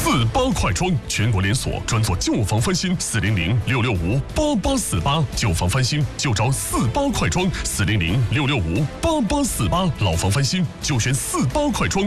48快装，全国连锁，专做旧房翻新，400-665-8848，旧房翻新就找48快装，400-665-8848，老房翻新就选48快装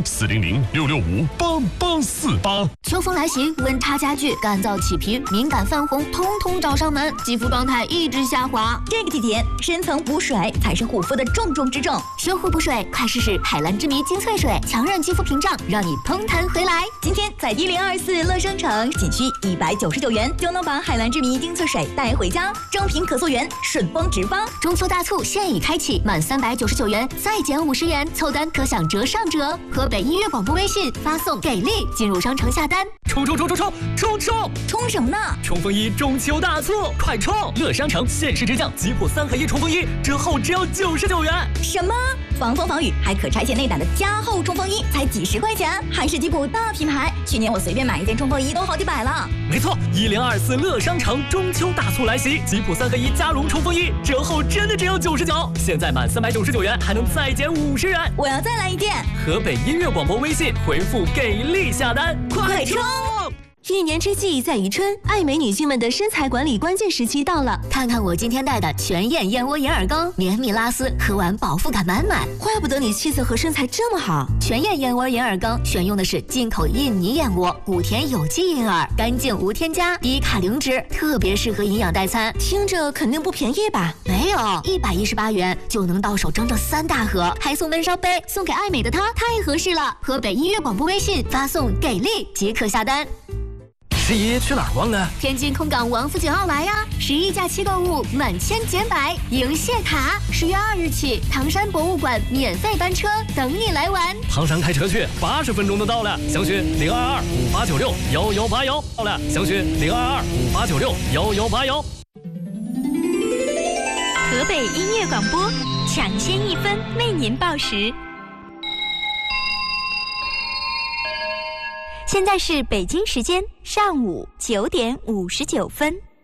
，400-665-8848。 秋风来袭，温差加剧，干燥起皮，敏感泛红，通通找上门，肌肤状态一直下滑。 这个季节，深层补水才是护肤的重中之重。 修护补水，快试试海蓝之谜精粹水，强韧肌肤屏障，让你通弹回来。 今天在1024乐商城，仅需199元就能把海蓝之谜精粹水带回家，正品可溯源，顺丰直发。 中秋大促现已开启，满399元再减50元，凑单可享折上折。河北音乐广播微信发送给力进入商城下单。 冲！ 冲什么呢？ 冲锋衣中秋大促，快冲！乐商城限时直降吉普3合1冲锋衣，折后只要99元。 什么？防风防雨还可拆卸内胆的加厚冲锋衣才几十块钱，还是吉普大品牌。去年我随便买一件冲锋衣都好几百了。 没错，1024乐商城中秋大促来袭，吉普3合1加绒冲锋衣折后真的只有99，现在满399元还能再减50元。 我要再来一件。 河北音乐广播微信回复给力下单， 快冲！ 一年之计在于春，爱美女性们的身材管理关键时期到了。看看我今天带的全燕燕窝银耳羹，绵密拉丝，喝完饱腹感满满。 怪不得你气色和身材这么好。 全燕燕窝银耳羹选用的是进口印尼燕窝，谷田有机银耳，干净无添加，低卡零脂，特别适合营养代餐。 听着肯定不便宜吧？ 没有，118元就能到手整整3大盒，还送温烧杯，送给爱美的她太合适了。河北音乐广播微信发送给力即可下单。 11去哪儿逛啊？ 天津空港王府井奥莱呀！11假期购物满千减百，赢谢卡。10月2日起，唐山博物馆免费班车等你来玩。 唐山开车去，80分钟就到了。详询02258961181。到了，详询02258961181。 河北音乐广播，抢先1分为您报时。现在是北京时间上午9点59分。